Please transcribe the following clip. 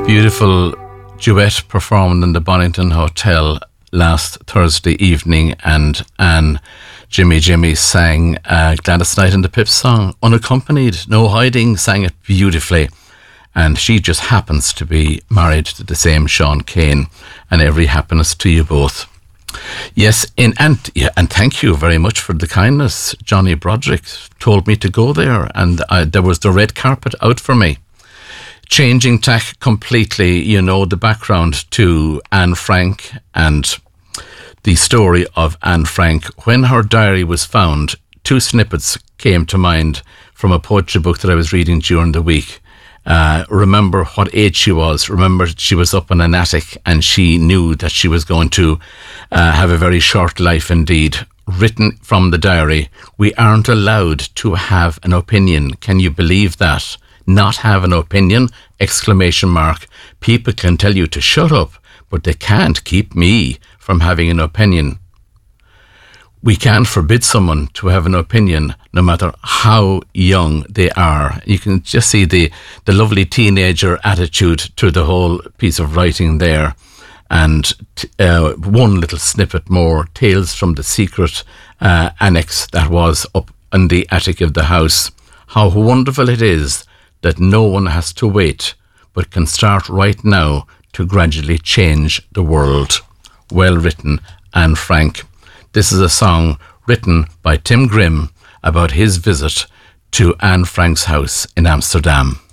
Beautiful duet performed in the Bonington Hotel last Thursday evening, and Anne Jimmy sang Gladys Knight and the Pips song, unaccompanied, no hiding, sang it beautifully. And she just happens to be married to the same Sean Kane, and every happiness to you both. Yes, and thank you very much for the kindness. Johnny Broderick told me to go there, and there was the red carpet out for me. Changing tack completely, you know, the background to Anne Frank and the story of Anne Frank. When her diary was found, two snippets came to mind from a poetry book that I was reading during the week. Remember what age she was. Remember she was up in an attic and she knew that she was going to have a very short life indeed. Written from the diary, we aren't allowed to have an opinion. Can you believe that? Not have an opinion? Exclamation mark. People can tell you to shut up, but they can't keep me from having an opinion. We can't forbid someone to have an opinion, no matter how young they are. You can just see the lovely teenager attitude to the whole piece of writing there. And one little snippet more, Tales from the Secret Annex that was up in the attic of the house. How wonderful it is that no one has to wait, but can start right now to gradually change the world. Well written, Anne Frank. This is a song written by Tim Grimm about his visit to Anne Frank's house in Amsterdam.